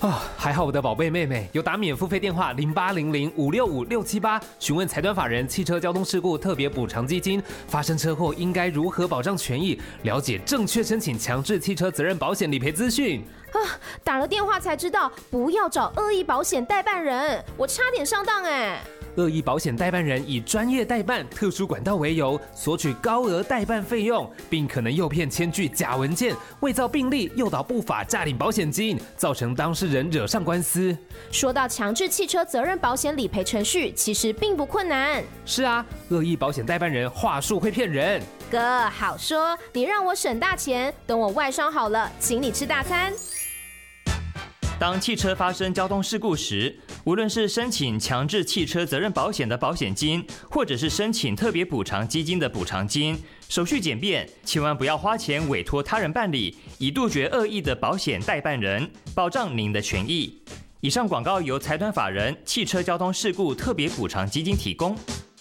还好我的宝贝妹妹有打免付费电话0800565678，询问财团法人汽车交通事故特别补偿基金，发生车祸应该如何保障权益，了解正确申请强制汽车责任保险理赔资讯。 打了电话才知道不要找恶意保险代办人，我差点上当哎。 恶意保险代办人以专业代办、特殊管道为由，索取高额代办费用，并可能诱骗签具假文件、伪造病历、诱导不法诈领保险金，造成当事人惹上官司。 说到强制汽车责任保险理赔程序，其实并不困难。 是啊，恶意保险代办人话术会骗人。 哥，好说，你让我省大钱，等我外伤好了，请你吃大餐。 当汽车发生交通事故时，无论是申请强制汽车责任保险的保险金，或者是申请特别补偿基金的补偿金，手续简便，千万不要花钱委托他人办理，以杜绝恶意的保险代办人，保障您的权益。以上广告由财团法人汽车交通事故特别补偿基金提供。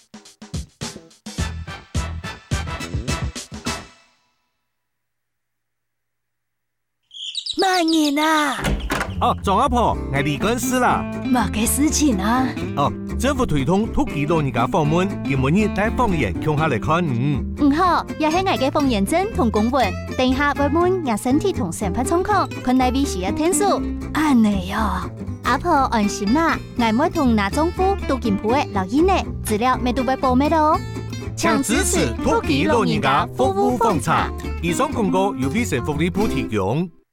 慢点啊！ 庄阿婆，我离官司啦。 冇嘅事情啊。 政府推动突击老人家访问，今每日带方言乡下来看唔好，也係我嘅方言證同公文，等下會問我身體同身份狀況，看內邊需要天數。安尼哦，阿婆安心啦，我唔會同拿政府都健保嘅留言呢，資料咩都會保密咯。 請支持突擊老人家服務奉茶。以上廣告由衛生福利部提供。